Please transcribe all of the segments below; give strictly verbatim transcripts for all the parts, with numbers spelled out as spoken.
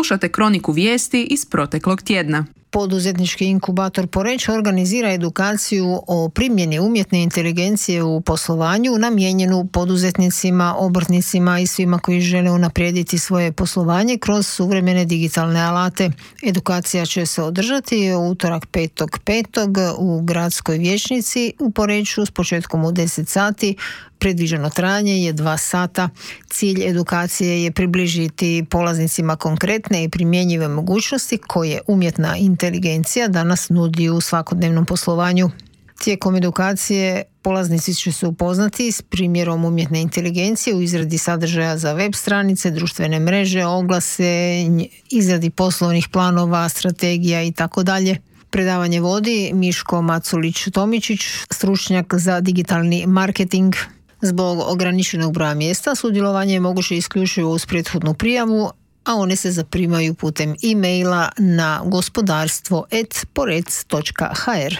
Slušate kroniku vijesti iz proteklog tjedna. Poduzetnički inkubator Poreč organizira edukaciju o primjeni umjetne inteligencije u poslovanju namijenjenu poduzetnicima, obrtnicima i svima koji žele unaprijediti svoje poslovanje kroz suvremene digitalne alate. Edukacija će se održati u utorak petog petog u gradskoj vijećnici u Poreču s početkom u deset sati. Predviđeno trajanje je dva sata. Cilj edukacije je približiti polaznicima konkretne i primjenjive mogućnosti koje umjetna inteligencija danas nudi u svakodnevnom poslovanju. Tijekom edukacije polaznici će se upoznati s primjerom umjetne inteligencije u izradi sadržaja za web stranice, društvene mreže, oglase, izradi poslovnih planova, strategija i tako dalje. Predavanje vodi Miško Maculić-Tomičić, stručnjak za digitalni marketing. Zbog ograničenog broja mjesta sudjelovanje je moguće isključivo uz prethodnu prijavu, a one se zaprimaju putem e-maila na gospodarstvo at porec točka h r.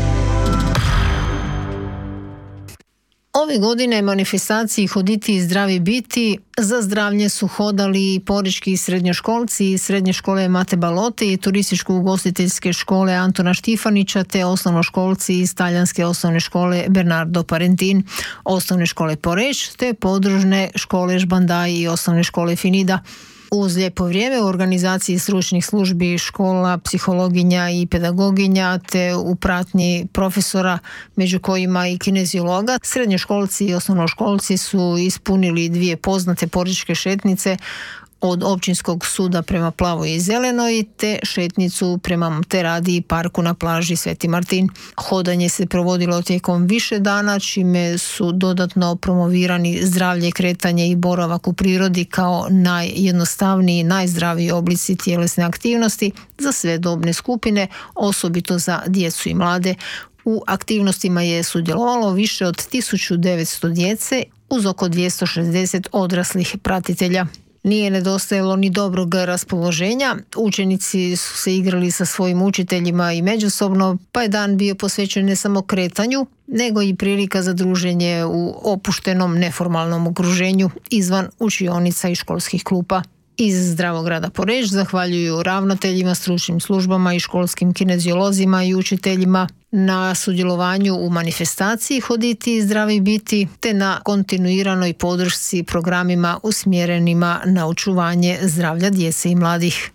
Ove godine manifestaciji Hoditi i zdravi biti za zdravlje su hodali i porečki srednjoškolci iz srednje škole Mate Balote i turističko-ugostiteljske škole Antona Štifanića te osnovnoškolci iz talijanske osnovne škole Bernardo Parentin, osnovne škole Poreč te podružne škole Žbandaj i osnovne škole Finida. Uz lijepo vrijeme u organizaciji stručnih službi škola, psihologinja i pedagoginja te u pratnji profesora, među kojima i kineziologa, srednjoškolci i osnovnoškolci su ispunili dvije poznate porečke šetnice od Općinskog suda prema Plavoj i Zelenoj te šetnicu prema Teradi i parku na plaži Sveti Martin. Hodanje se provodilo tijekom više dana, čime su dodatno promovirani zdravlje, kretanje i boravak u prirodi kao najjednostavniji i najzdraviji oblici tjelesne aktivnosti za sve dobne skupine, osobito za djecu i mlade. U aktivnostima je sudjelovalo više od tisuću devetsto djece uz oko dvjesto šezdeset odraslih pratitelja. Nije nedostajalo ni dobrog raspoloženja, učenici su se igrali sa svojim učiteljima i međusobno, pa je dan bio posvećen ne samo kretanju, nego i prilika za druženje u opuštenom neformalnom okruženju izvan učionica i školskih klupa. Iz Zdravog grada Poreč zahvaljuju ravnateljima, stručnim službama i školskim kineziolozima i učiteljima na sudjelovanju u manifestaciji Hoditi i zdravi biti te na kontinuiranoj podršci programima usmjerenima na očuvanje zdravlja djece i mladih.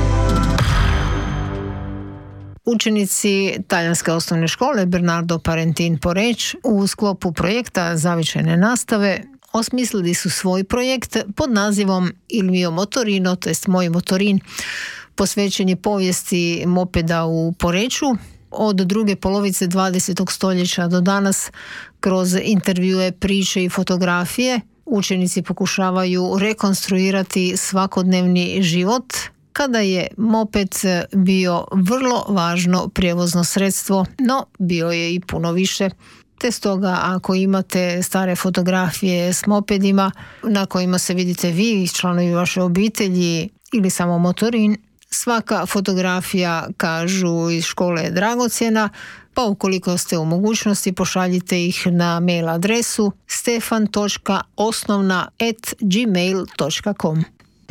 Učenici talijanske osnovne škole Bernardo Parentin Poreč u sklopu projekta zavičajne nastave osmislili su svoj projekt pod nazivom Il mio motorino, to jest moj motorin. Posvećen je povijesti mopeda u Poreču od druge polovice dvadesetog stoljeća do danas. Kroz intervjue, priče i fotografije učenici pokušavaju rekonstruirati svakodnevni život kada je moped bio vrlo važno prijevozno sredstvo, no bio je i puno više. Te stoga ako imate stare fotografije s mopedima na kojima se vidite vi i članovi vaše obitelji ili samo motorin, svaka fotografija, kažu iz škole, je dragocjena, pa ukoliko ste u mogućnosti pošaljite ih na mail adresu stefan točka osnovna at gmail točka com.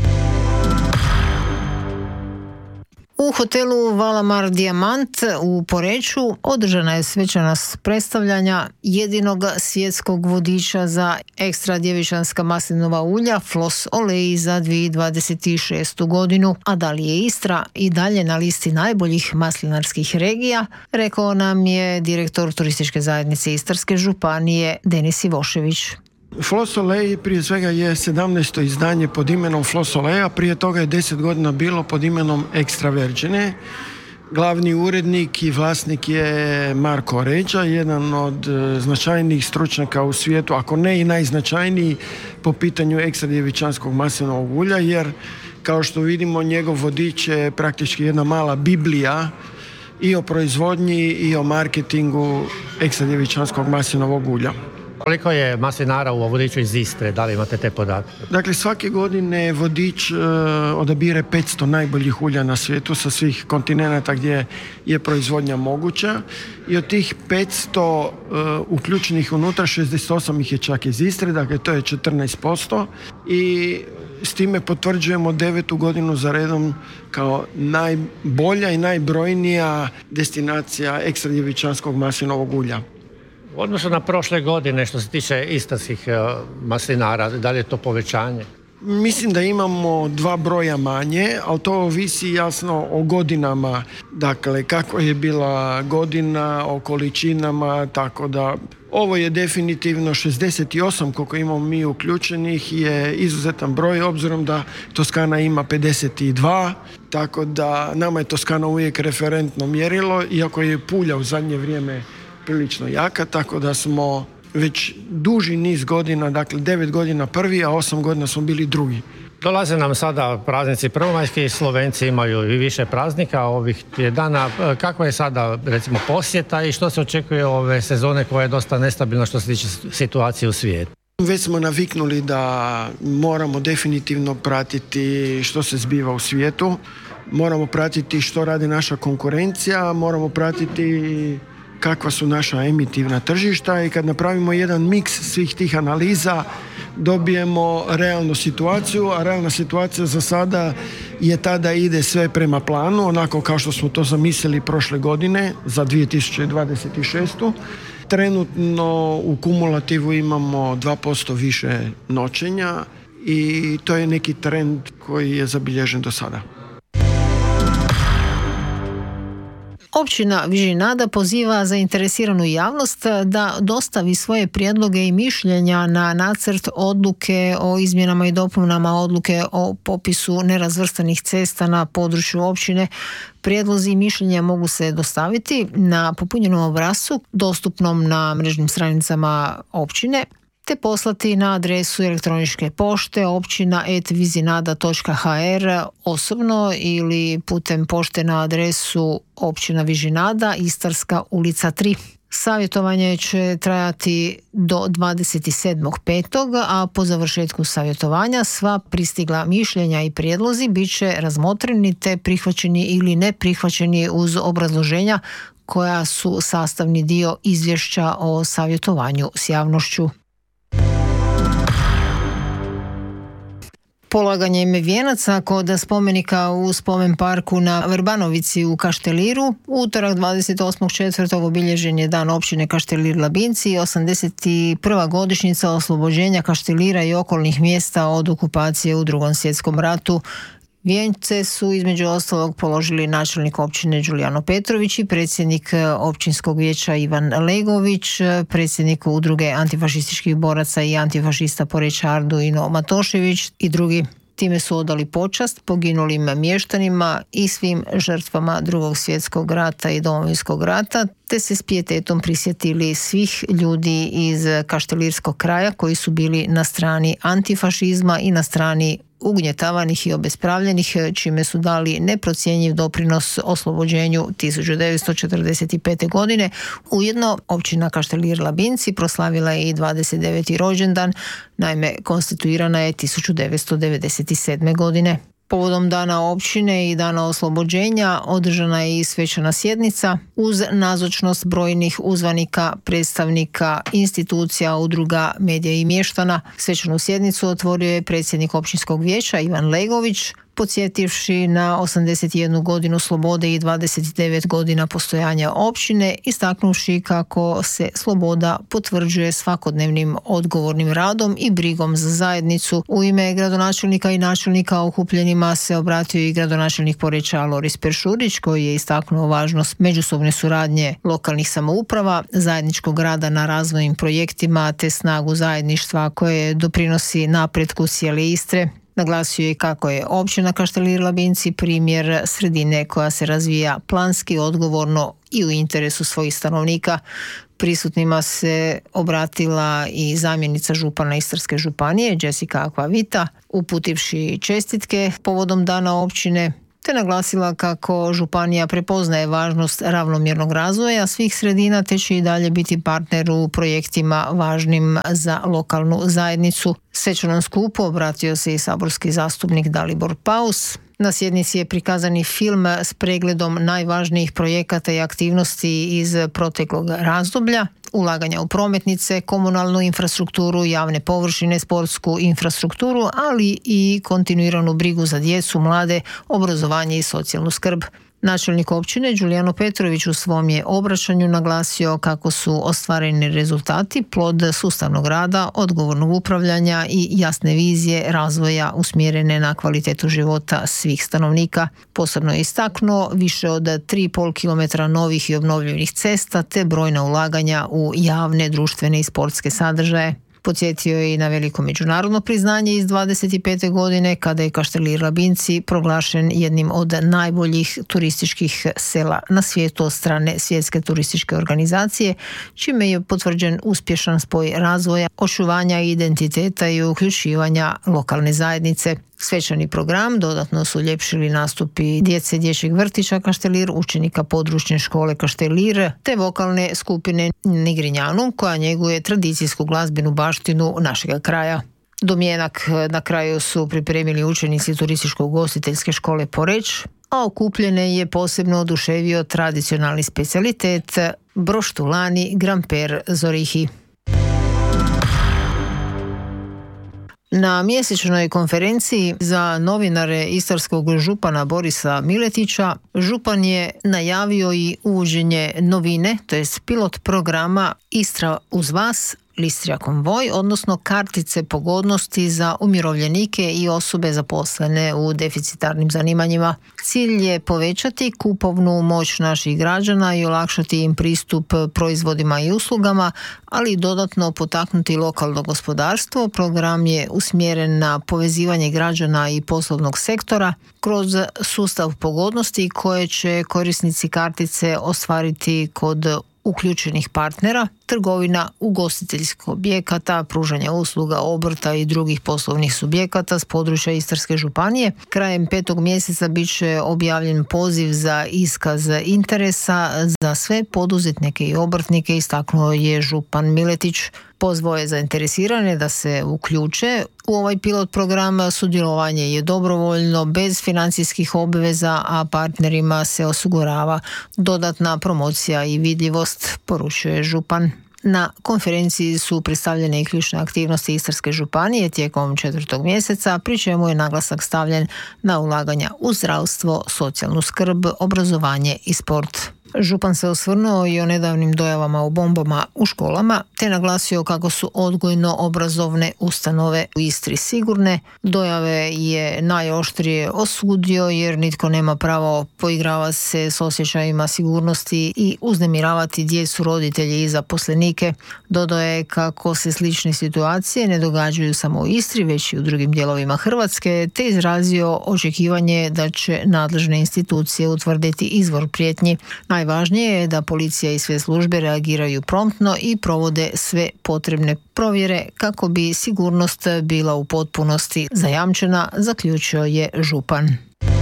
U hotelu Valamar Diamant u Poreču održana je svečana predstavljanja jedinog svjetskog vodiča za ekstra djevičanska maslinova ulja Flos Olej za dvije tisuće dvadeset šestu godinu. A da li je Istra i dalje na listi najboljih maslinarskih regija, rekao nam je direktor turističke zajednice Istarske županije Denis Ivošević. Flos Olej prije svega je sedamnaesto izdanje pod imenom Flos Oleja, prije toga je deset godina bilo pod imenom Extra Vergine. Glavni urednik i vlasnik je Marko Ređa, jedan od značajnijih stručnjaka u svijetu, ako ne i najznačajniji po pitanju ekstra djevičanskog maslinovog ulja, jer kao što vidimo njegov vodič je praktički jedna mala biblija i o proizvodnji i o marketingu ekstra djevičanskog maslinovog ulja. Koliko je maslinara u vodiču iz Istre? Da li imate te podatke? Dakle, svake godine vodič uh, odabire petsto najboljih ulja na svijetu sa svih kontinenata gdje je proizvodnja moguća i od tih petsto uh, uključenih unutra šezdeset osam ih je čak iz Istre, dakle to je četrnaest posto i S time potvrđujemo devetu godinu za redom kao najbolja i najbrojnija destinacija ekstra djevičanskog maslinovog ulja. U odnosu na prošle godine što se tiče istarskih maslinara, da li je to povećanje? Mislim da imamo dva broja manje, ali to ovisi jasno o godinama. Dakle, kako je bila godina, o količinama, tako da ovo je definitivno šezdeset osam koliko imamo mi uključenih je izuzetan broj obzirom da Toskana ima pedeset dva, tako da nama je Toskana uvijek referentno mjerilo, iako je Pulja u zadnje vrijeme prilično jaka, tako da smo već duži niz godina, dakle devet godina prvi, a osam godina smo bili drugi. Dolaze nam sada praznici prvomajski, Slovenci imaju i više praznika ovih dana. Kakva je sada recimo posjeta i što se očekuje ove sezone koja je dosta nestabilna što se tiče situacije u svijetu? Već smo naviknuli da moramo definitivno pratiti što se zbiva u svijetu, moramo pratiti što radi naša konkurencija, moramo pratiti kakva su naša emitivna tržišta i kad napravimo jedan miks svih tih analiza dobijemo realnu situaciju, a realna situacija za sada je ta da ide sve prema planu, onako kao što smo to zamislili prošle godine za dvije tisuće dvadeset šestu. Trenutno u kumulativu imamo dva posto više noćenja i to je neki trend koji je zabilježen do sada. Općina Vižinada poziva zainteresiranu javnost da dostavi svoje prijedloge i mišljenja na nacrt odluke o izmjenama i dopunama odluke o popisu nerazvrstanih cesta na području općine. Prijedlozi i mišljenja mogu se dostaviti na popunjenom obrascu dostupnom na mrežnim stranicama općine te poslati na adresu elektroničke pošte općina et vizinada točka ha er osobno ili putem pošte na adresu općina Vižinada, Istarska ulica tri. Savjetovanje će trajati do dvadeset sedmog petog a po završetku savjetovanja sva pristigla mišljenja i prijedlozi bit će razmotreni te prihvaćeni ili ne prihvaćeni uz obrazloženja koja su sastavni dio izvješća o savjetovanju s javnošću. Polaganjem vijenaca kod spomenika u spomen parku na Vrbanovici u Kašteliru, utorak dvadeset osmog četvrtog obilježen je dan općine Kaštelir Labinci, osamdeset prva godišnjica oslobođenja Kaštelira i okolnih mjesta od okupacije u Drugom svjetskom ratu. Vijence su između ostalog položili načelnik općine Đulijano Petrović i predsjednik općinskog vijeća Ivan Legović, predsjednik udruge antifašističkih boraca i antifašista Poreča Arduino Matošević i drugi. Time su odali počast poginulim mještanima i svim žrtvama Drugog svjetskog rata i Domovinskog rata, te se s pijetetom prisjetili svih ljudi iz kaštelirskog kraja koji su bili na strani antifašizma i na strani ugnjetavanih i obespravljenih, čime su dali neprocjenjiv doprinos oslobođenju tisuću devetsto četrdeset pete. godine. Ujedno, općina Kaštelir Labinci proslavila je i dvadeset deveti rođendan, naime konstituirana je tisuću devetsto devedeset sedme. godine. Povodom dana općine i dana oslobođenja održana je i svečana sjednica uz nazočnost brojnih uzvanika, predstavnika institucija, udruga, medija i mještana. Svečanu sjednicu otvorio je predsjednik općinskog vijeća Ivan Legović, podsjetivši na osamdeset jednu godinu slobode i dvadeset devet godina postojanja općine, istaknuvši kako se sloboda potvrđuje svakodnevnim odgovornim radom i brigom za zajednicu. U ime gradonačelnika i načelnika okupljenima se obratio i gradonačelnik Poreča Loris Peršurić, koji je istaknuo važnost međusobne suradnje lokalnih samouprava, zajedničkog rada na razvojnim projektima te snagu zajedništva koje doprinosi napretku cijele Istre. Naglasio je kako je općina Kaštelir Labinci primjer sredine koja se razvija planski, odgovorno i u interesu svojih stanovnika. Prisutnima se obratila i zamjenica župana Istarske županije Jessica Aquavita, uputivši čestitke povodom dana općine, te naglasila kako županija prepoznaje važnost ravnomjernog razvoja svih sredina te će i dalje biti partner u projektima važnim za lokalnu zajednicu. Svečanom skupu obratio se i saborski zastupnik Dalibor Paus. Na sjednici je prikazan i film s pregledom najvažnijih projekata i aktivnosti iz proteklog razdoblja, ulaganja u prometnice, komunalnu infrastrukturu, javne površine, sportsku infrastrukturu, ali i kontinuiranu brigu za djecu, mlade, obrazovanje i socijalnu skrb. Načelnik općine Đulijano Petrović u svom je obraćanju naglasio kako su ostvareni rezultati plod sustavnog rada, odgovornog upravljanja i jasne vizije razvoja usmjerene na kvalitetu života svih stanovnika. Posebno je istaknuo više od tri i pol kilometra novih i obnovljenih cesta te brojna ulaganja u javne, društvene i sportske sadržaje. Podsjetio je i na veliko međunarodno priznanje iz dvadeset pete godine kada je Kaštelir Labinci proglašen jednim od najboljih turističkih sela na svijetu od strane Svjetske turističke organizacije, čime je potvrđen uspješan spoj razvoja, očuvanja identiteta i uključivanja lokalne zajednice. Svečani program dodatno su uljepšili nastupi djece dječjeg vrtića Kaštelir, učenika područne škole Kaštelir te vokalne skupine Nigrinjanu koja njeguje tradicijsku glazbenu baštinu našega kraja. Domjenak na kraju su pripremili učenici turističko-ugostiteljske škole Poreč, a okupljene je posebno oduševio tradicionalni specijalitet broštulani Gramper Zorihi. Na mjesečnoj konferenciji za novinare istarskog župana Borisa Miletića župan je najavio i uvođenje novine, to jest pilot programa Istra uz vas, Listrija konvoj, odnosno kartice pogodnosti za umirovljenike i osobe zaposlene u deficitarnim zanimanjima. Cilj je povećati kupovnu moć naših građana i olakšati im pristup proizvodima i uslugama, ali i dodatno potaknuti lokalno gospodarstvo. Program je usmjeren na povezivanje građana i poslovnog sektora kroz sustav pogodnosti koje će korisnici kartice ostvariti kod uključenih partnera, trgovina, ugostiteljskih objekata, pružanja usluga, obrta i drugih poslovnih subjekata s područja Istarske županije. Krajem petog mjeseca bit će objavljen poziv za iskaz interesa za sve poduzetnike i obrtnike, istaknuo je župan Miletić. Pozvao je zainteresirane da se uključe u ovaj pilot program. Sudjelovanje je dobrovoljno, bez financijskih obveza, a partnerima se osigurava dodatna promocija i vidljivost, poručuje župan. Na konferenciji su predstavljene i ključne aktivnosti Istarske županije tijekom četvrtog mjeseca, pri čemu je naglasak stavljen na ulaganja u zdravstvo, socijalnu skrb, obrazovanje i sport. Župan se osvrnuo i o nedavnim dojavama o bombama u školama, te naglasio kako su odgojno-obrazovne ustanove u Istri sigurne. Dojave je najoštrije osudio jer nitko nema pravo poigravati se s osjećajima sigurnosti i uznemiravati djecu, roditelje i zaposlenike. Dodao je kako se slične situacije ne događaju samo u Istri, već i u drugim dijelovima Hrvatske, te izrazio očekivanje da će nadležne institucije utvrditi izvor prijetnji. Najvažnije je da policija i sve službe reagiraju promptno i provode sve potrebne provjere kako bi sigurnost bila u potpunosti zajamčena, zaključio je župan.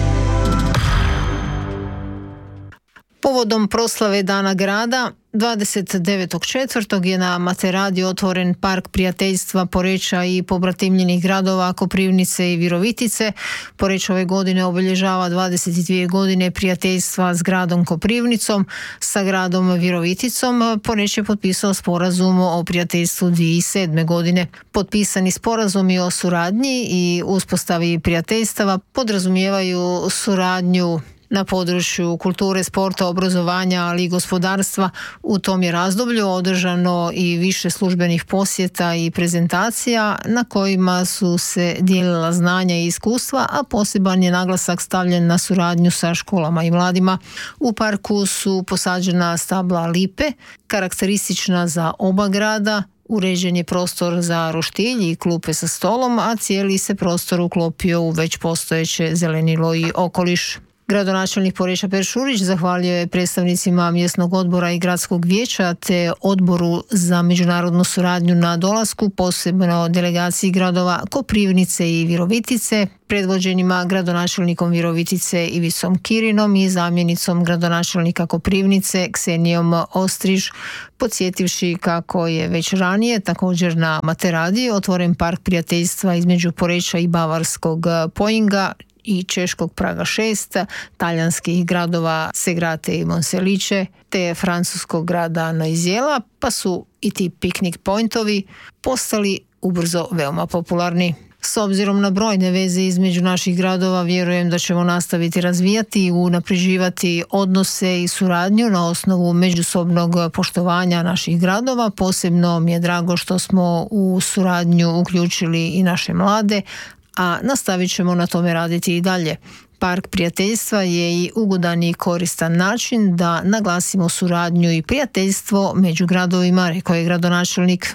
Povodom proslave Dana grada, dvadeset devetog četvrtog je na Materadi otvoren Park prijateljstva Poreča i pobratimljenih gradova Koprivnice i Virovitice. Poreč ove godine obilježava dvadeset dvije godine prijateljstva s gradom Koprivnicom. Sa gradom Viroviticom Poreč je potpisao sporazum o prijateljstvu dvije tisuće sedme. godine. Potpisani sporazumi o suradnji i uspostavi prijateljstava podrazumijevaju suradnju na području kulture, sporta, obrazovanja, ali i gospodarstva. U tom je razdoblju održano i više službenih posjeta i prezentacija na kojima su se dijelila znanja i iskustva, a poseban je naglasak stavljen na suradnju sa školama i mladima. U parku su posađena stabla lipe, karakteristična za oba grada. Uređen je prostor za roštilj i klupe sa stolom, a cijeli se prostor uklopio u već postojeće zelenilo i okoliš. Gradonačelnik Poreča Peršurić zahvalio je predstavnicima mjesnog odbora i gradskog vijeća te odboru za međunarodnu suradnju na dolasku, posebno delegaciji gradova Koprivnice i Virovitice, predvođenima gradonačelnikom Virovitice Ivicom Kirinom i zamjenicom gradonačelnika Koprivnice Ksenijom Ostriž, podsjetivši kako je već ranije također na Materadi otvoren park prijateljstva između Poreča i bavarskog Poinga i češkog Praga šest, talijanskih gradova Segrate i Monselice, te francuskog grada Noisijela, pa su i ti piknik pointovi postali ubrzo veoma popularni. S obzirom na brojne veze između naših gradova, vjerujem da ćemo nastaviti razvijati i unapređivati odnose i suradnju na osnovu međusobnog poštovanja naših gradova. Posebno mi je drago što smo u suradnju uključili i naše mlade, a nastavit ćemo na tome raditi i dalje. Park prijateljstva je i ugodan i koristan način da naglasimo suradnju i prijateljstvo među gradovima, rekao je gradonačelnik.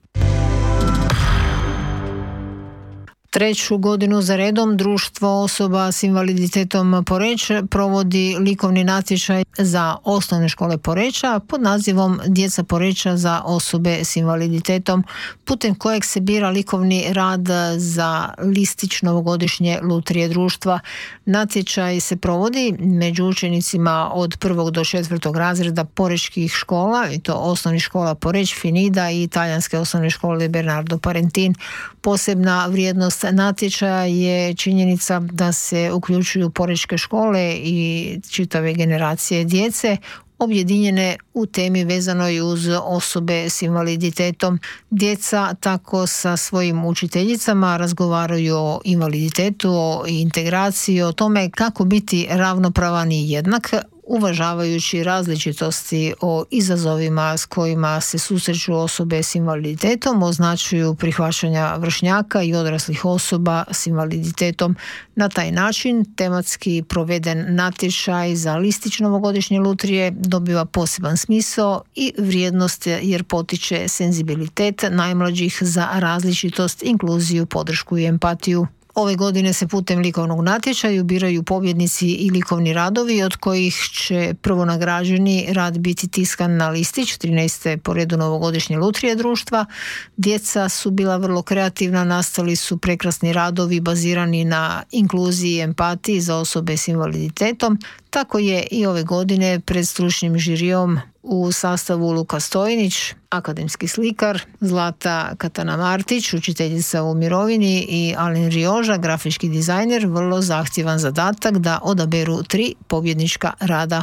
Treću godinu za redom Društvo osoba s invaliditetom Poreč provodi likovni natječaj za osnovne škole Poreča pod nazivom Djeca Poreča za osobe s invaliditetom, putem kojeg se bira likovni rad za listić novogodišnje lutrije društva. Natječaj se provodi među učenicima od prvog do četvrtog razreda porečkih škola, i to osnovnih škola Poreč, Finida i talijanske osnovne škole Bernardo Parentin. Posebna vrijednost natječaja je činjenica da se uključuju porečke škole i čitave generacije djece objedinjene u temi vezanoj uz osobe s invaliditetom. Djeca tako sa svojim učiteljicama razgovaraju o invaliditetu, o integraciji, o tome kako biti ravnopravan i jednak, uvažavajući različitosti o izazovima s kojima se susreću osobe s invaliditetom, označuju prihvaćanja vršnjaka i odraslih osoba s invaliditetom. Na taj način tematski proveden natječaj za listić novogodišnje lutrije dobiva poseban smisao i vrijednost jer potiče senzibilitet najmlađih za različitost, inkluziju, podršku i empatiju. Ove godine se putem likovnog natječaja biraju pobjednici i likovni radovi, od kojih će prvo nagrađeni rad biti tiskan na listić trinaeste po redu novogodišnje lutrije društva. Djeca su bila vrlo kreativna, nastali su prekrasni radovi bazirani na inkluziji i empatiji za osobe s invaliditetom. Tako je i ove godine pred stručnim žirijom u sastavu Luka Stojnić, akademski slikar, Zlata Katana Martić, učiteljica u mirovini, i Alen Rioža, grafički dizajner, vrlo zahtjevan zadatak da odaberu tri pobjednička rada.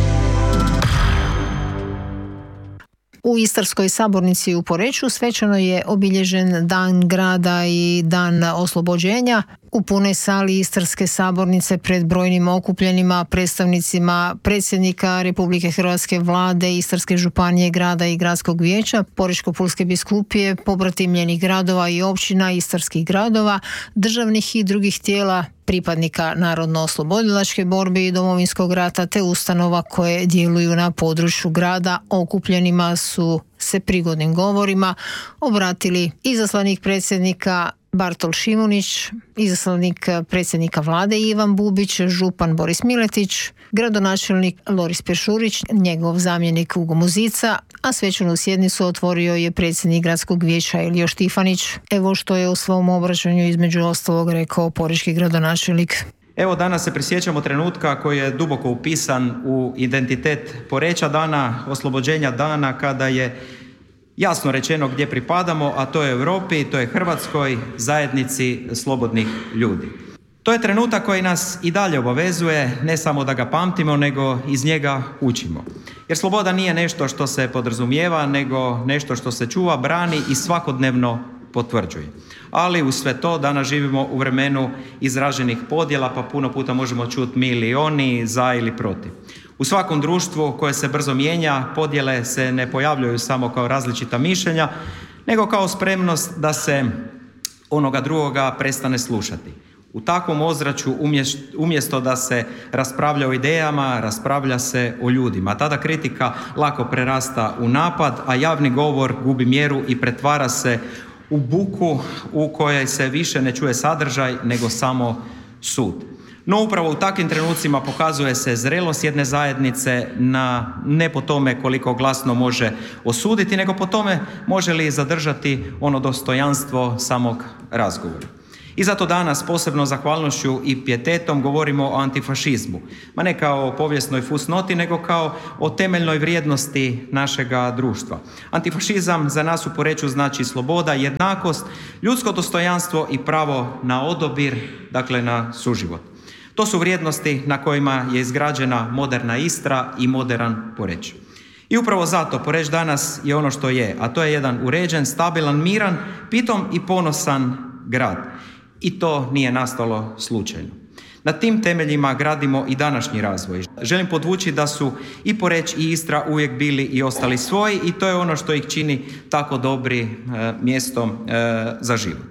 U Istarskoj sabornici u Poreču svečano je obilježen Dan grada i Dan oslobođenja. U punoj sali Istarske sabornice pred brojnim okupljenima, predstavnicima predsjednika Republike Hrvatske, vlade, Istarske županije, grada i gradskog vijeća, Porečko-pulske biskupije, pobratimljenih gradova i općina, istarskih gradova, državnih i drugih tijela, pripadnika Narodno-oslobodilačke borbe i Domovinskog rata te ustanova koje djeluju na području grada. Okupljenima su se prigodnim govorima obratili izaslanik predsjednika Bartol Šimunić, izaslanik predsjednika vlade Ivan Bubić, župan Boris Miletić, gradonačelnik Loris Peršurić, njegov zamjenik Ugo Muzica, a svečanu sjednicu otvorio je predsjednik gradskog vijeća Elio Štifanić. Evo što je u svom obraćanju između ostalog rekao porečki gradonačelnik. Evo danas se prisjećamo trenutka koji je duboko upisan u identitet Poreča, dana oslobođenja, dana kada je jasno rečeno gdje pripadamo, a to je Europi, to je Hrvatskoj zajednici slobodnih ljudi. To je trenutak koji nas i dalje obavezuje, ne samo da ga pamtimo, nego iz njega učimo. Jer sloboda nije nešto što se podrazumijeva, nego nešto što se čuva, brani i svakodnevno potvrđuje. Ali uz sve to danas živimo u vremenu izraženih podjela, pa puno puta možemo čuti mi ili oni, za ili protiv. U svakom društvu koje se brzo mijenja, podjele se ne pojavljuju samo kao različita mišljenja, nego kao spremnost da se onoga drugoga prestane slušati. U takvom ozračju umjesto da se raspravlja o idejama, raspravlja se o ljudima. Tada kritika lako prerasta u napad, a javni govor gubi mjeru i pretvara se u buku u kojoj se više ne čuje sadržaj, nego samo sud. No upravo u takvim trenucima pokazuje se zrelost jedne zajednice na, ne po tome koliko glasno može osuditi, nego po tome može li zadržati ono dostojanstvo samog razgovora. I zato danas posebno zahvalnošću i pijetetom govorimo o antifašizmu. Ma ne kao o povijesnoj fusnoti, nego kao o temeljnoj vrijednosti našega društva. Antifašizam za nas u Poreču znači sloboda, jednakost, ljudsko dostojanstvo i pravo na odabir, dakle na suživot. To su vrijednosti na kojima je izgrađena moderna Istra i moderan Poreč. I upravo zato Poreč danas je ono što je, a to je jedan uređen, stabilan, miran, pitom i ponosan grad. I to nije nastalo slučajno. Na tim temeljima gradimo i današnji razvoj. Želim podvući da su i Poreč i Istra uvijek bili i ostali svoji i to je ono što ih čini tako dobri e, mjestom e, za život.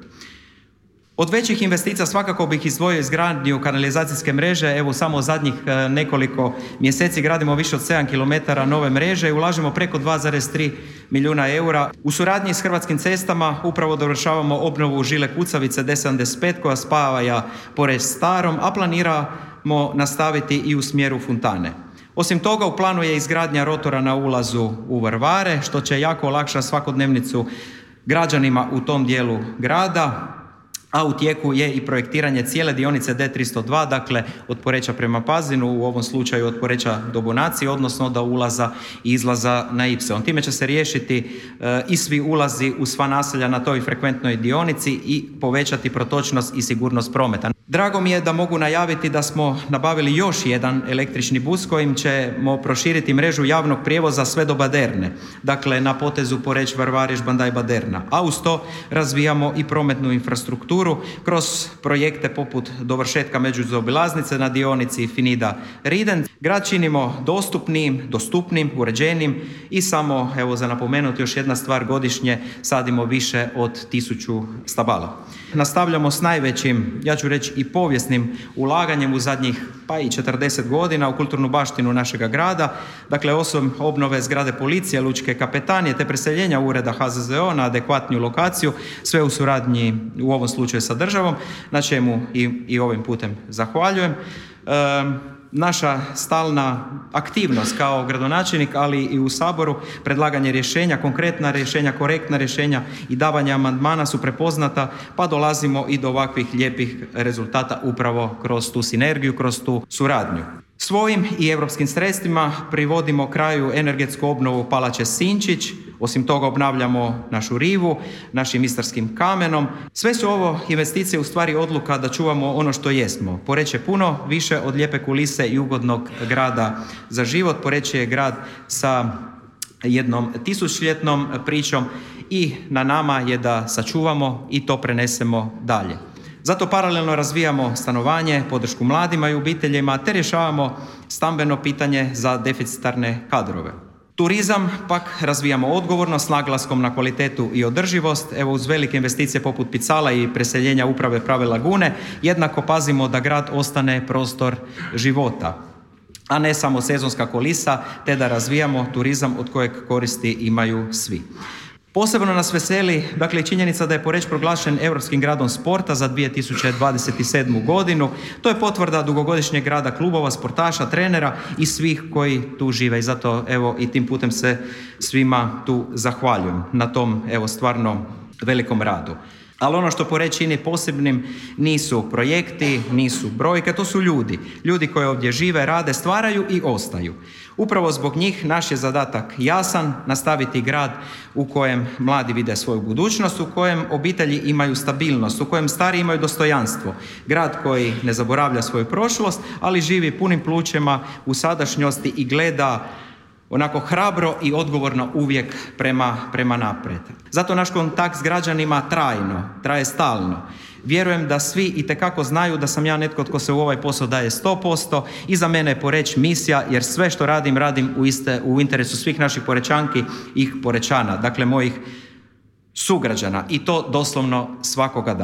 Od većih investicija svakako bih izdvojio izgradnju kanalizacijske mreže. Evo samo zadnjih nekoliko mjeseci gradimo više od sedam kilometara nove mreže i ulažemo preko dva zarez tri milijuna eura. U suradnji s Hrvatskim cestama upravo dovršavamo obnovu žile kucavice D sedamdeset pet koja spaja Poreč s Starom, a planiramo nastaviti i u smjeru Fontane. Osim toga, u planu je izgradnja rotora na ulazu u Varvare, što će jako olakšati svakodnevnicu građanima u tom dijelu grada. A u tijeku je i projektiranje cijele dionice D tristo dva, dakle od Poreča prema Pazinu, u ovom slučaju od Poreča do Bonacije, odnosno do ulaza i izlaza na Ipsilon. Time će se riješiti e, i svi ulazi u sva naselja na toj frekventnoj dionici i povećati protočnost i sigurnost prometa. Drago mi je da mogu najaviti da smo nabavili još jedan električni bus kojim ćemo proširiti mrežu javnog prijevoza sve do Baderne, dakle na potezu Poreč, Varvariš, Bandaj, Baderna. A uz to razvijamo i prometnu infrastrukturu kroz projekte poput dovršetka međuzaobilaznice na dionici Finida-Riden. Grad činimo dostupnim, dostupnim, uređenim i samo, evo za napomenuti još jedna stvar, godišnje sadimo više od tisuću stabala. Nastavljamo s najvećim, ja ću reći i povijesnim ulaganjem u zadnjih pa i četrdeset godina u kulturnu baštinu našega grada. Dakle, osim obnove zgrade policije, lučke kapetanije te preseljenja ureda H Z Z O na adekvatniju lokaciju, sve u suradnji u ovom slučaju sa državom, na čemu i, i ovim putem zahvaljujem. E, naša stalna aktivnost kao gradonačelnik, ali i u Saboru, predlaganje rješenja, konkretna rješenja, korektna rješenja i davanje amandmana su prepoznata, pa dolazimo i do ovakvih lijepih rezultata upravo kroz tu sinergiju, kroz tu suradnju. Svojim i europskim sredstvima privodimo kraju energetsku obnovu Palače Sinčić, osim toga obnavljamo našu rivu, našim istarskim kamenom. Sve su ovo investicije u stvari odluka da čuvamo ono što jesmo. Poreč je puno više od lijepe kulise i ugodnog grada za život. Poreč je grad sa jednom tisućljetnom pričom i na nama je da sačuvamo i to prenesemo dalje. Zato paralelno razvijamo stanovanje, podršku mladima i obiteljima, te rješavamo stambeno pitanje za deficitarne kadrove. Turizam pak razvijamo odgovorno s naglaskom na kvalitetu i održivost. Evo uz velike investicije poput Picala i preseljenja uprave Prave Lagune, jednako pazimo da grad ostane prostor života, a ne samo sezonska kulisa, te da razvijamo turizam od kojeg koristi imaju svi. Posebno nas veseli, dakle, činjenica da je Poreč proglašen Europskim gradom sporta za dvije tisuće dvadeset sedmu godinu. To je potvrda dugogodišnjeg rada klubova, sportaša, trenera i svih koji tu žive. I zato, evo, i tim putem se svima tu zahvaljujem na tom, evo, stvarno velikom radu. Ali ono što Poreč čini posebnim nisu projekti, nisu brojke, to su ljudi. Ljudi koji ovdje žive, rade, stvaraju i ostaju. Upravo zbog njih naš je zadatak jasan, nastaviti grad u kojem mladi vide svoju budućnost, u kojem obitelji imaju stabilnost, u kojem stari imaju dostojanstvo. Grad koji ne zaboravlja svoju prošlost, ali živi punim plućima u sadašnjosti i gleda onako hrabro i odgovorno uvijek prema, prema naprijed. Zato naš kontakt s građanima trajno, traje stalno. Vjerujem da svi itekako znaju da sam ja netko tko se u ovaj posao daje sto posto i za mene je Poreč misija, jer sve što radim, radim u, iste, u interesu svih naših Porečanki i Porečana, dakle mojih sugrađana, i to doslovno svakoga dana.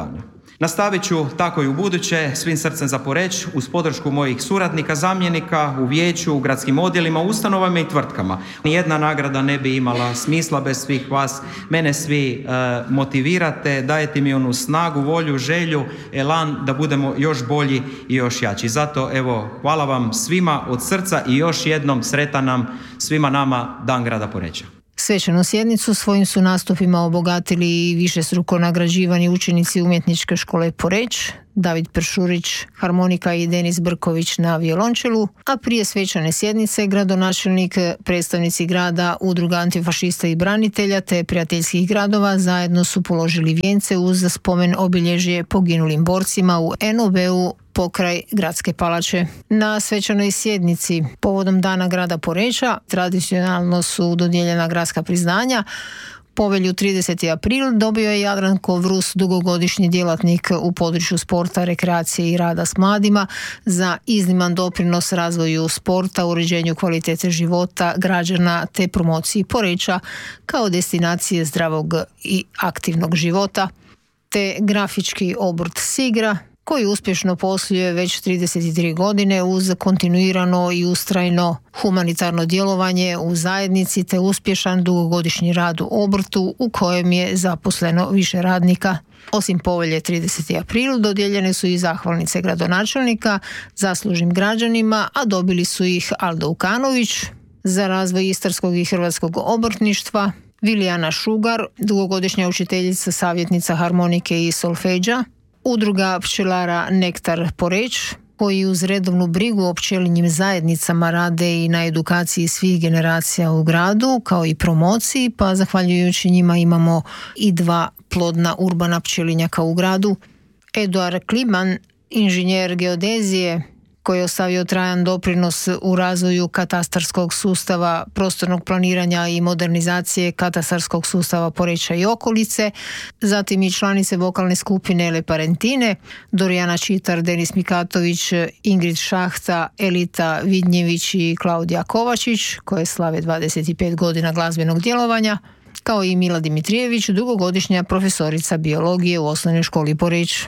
Nastavit ću tako i u buduće, svim srcem za Poreč, uz podršku mojih suradnika, zamjenika, u vijeću, u gradskim odjelima, ustanovama i tvrtkama. Nijedna nagrada ne bi imala smisla bez svih vas. Mene svi e, motivirate, dajete mi onu snagu, volju, želju, elan da budemo još bolji i još jači. Zato evo, hvala vam svima od srca i još jednom sretan nam svima nama Dan grada Poreča. Svečanu sjednicu svojim su nastupima obogatili i višestruko nagrađivani učenici Umjetničke škole Poreč, David Peršurić, harmonika i Denis Brković na violončelu, a prije svečane sjednice gradonačelnik, predstavnici grada, udruga antifašista i branitelja te prijateljskih gradova zajedno su položili vijence uz spomen obilježje poginulim borcima u en o be-u pokraj Gradske palače. Na svečanoj sjednici povodom Dana grada Poreča tradicionalno su dodijeljena gradska priznanja. Povelju trideseti april dobio je Jadranko Vrus, dugogodišnji djelatnik u području sporta, rekreacije i rada s mladima, za izniman doprinos razvoju sporta, uređenju kvalitete života građana te promociji Poreča kao destinacije zdravog i aktivnog života, te grafički obrt Sigra, koji uspješno posluje već trideset tri godine uz kontinuirano i ustrajno humanitarno djelovanje u zajednici te uspješan dugogodišnji rad u obrtu u kojem je zaposleno više radnika. Osim povelje trideseti april dodijeljene su i zahvalnice gradonačelnika zaslužnim građanima, a dobili su ih Aldo Ukanović za razvoj istarskog i hrvatskog obrtništva, Vilijana Šugar, dugogodišnja učiteljica, savjetnica harmonike i solfeđa, Udruga pčelara Nektar Poreč, koji uz redovnu brigu o pčelinjim zajednicama rade i na edukaciji svih generacija u gradu, kao i promociji, pa zahvaljujući njima imamo i dva plodna urbana pčelinjaka u gradu. Eduard Kliman, inženjer geodezije, koji je ostavio trajan doprinos u razvoju katastarskog sustava, prostornog planiranja i modernizacije katastarskog sustava Poreča i okolice, zatim i članice vokalne skupine Le Parentine, Dorijana Čitar, Denis Mikatović, Ingrid Šahta, Elita Vidnjević i Klaudija Kovačić, koje slave dvadeset pet godina glazbenog djelovanja, kao i Mila Dimitrijević, dugogodišnja profesorica biologije u osnovnoj školi Poreč.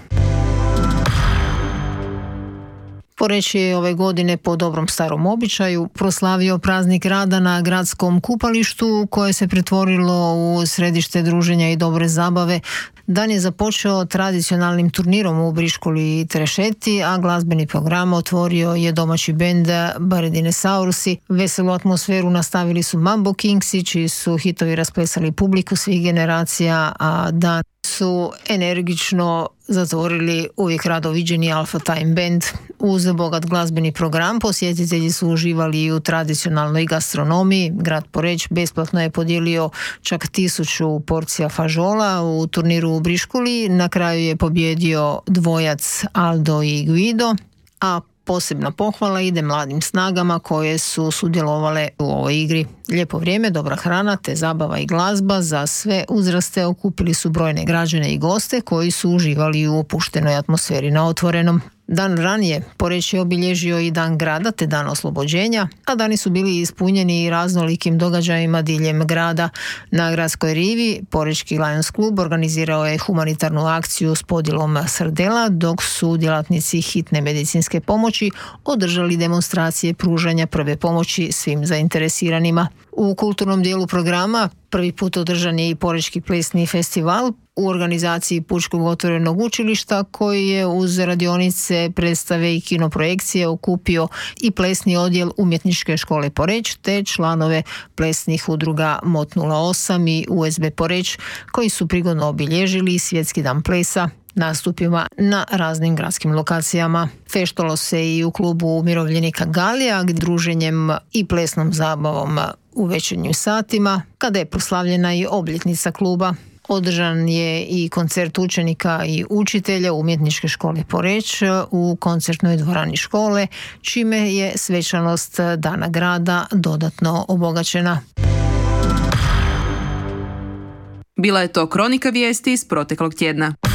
Poreč je ove godine po dobrom starom običaju proslavio praznik rada na gradskom kupalištu koje se pretvorilo u središte druženja i dobre zabave. Dan je započeo tradicionalnim turnirom u briškuli i trešeti, a glazbeni program otvorio je domaći bend Baredinasaurusi. Veselu atmosferu nastavili su Mambo Kingsi, čiji su hitovi rasplesali publiku svih generacija, a dan su energično zatvorili uvijek rado viđeni Alpha Time Band. Uz bogat glazbeni program posjetitelji su uživali i u tradicionalnoj gastronomiji. Grad Poreč besplatno je podijelio čak tisuću porcija fažola u turniru u briškuli. Na kraju je pobjedio dvojac Aldo i Guido, a posebna pohvala ide mladim snagama koje su sudjelovale u ovoj igri. Lijepo vrijeme, dobra hrana te zabava i glazba za sve uzraste okupili su brojne građane i goste koji su uživali u opuštenoj atmosferi na otvorenom. Dan ranije Poreč je obilježio i Dan grada te Dan oslobođenja, a dani su bili ispunjeni i raznolikim događajima diljem grada. Na gradskoj rivi Porečki Lions klub organizirao je humanitarnu akciju s podjelom srdela, dok su djelatnici hitne medicinske pomoći održali demonstracije pružanja prve pomoći svim zainteresiranima. U kulturnom dijelu programa prvi put održan je i Porečki plesni festival u organizaciji Pučkog otvorenog učilišta, koji je uz radionice, predstave i kinoprojekcije okupio i plesni odjel Umjetničke škole Poreč te članove plesnih udruga M O T nula osam i U S B Poreč, koji su prigodno obilježili Svjetski dan plesa nastupima na raznim gradskim lokacijama. Feštalo se i u klubu umirovljenika Galija, druženjem i plesnom zabavom u večernjim satima, kada je proslavljena i obljetnica kluba. Održan je i koncert učenika i učitelja Umjetničke škole Poreč u koncertnoj dvorani škole, čime je svečanost Dana grada dodatno obogaćena. Bila je to kronika vijesti iz proteklog tjedna.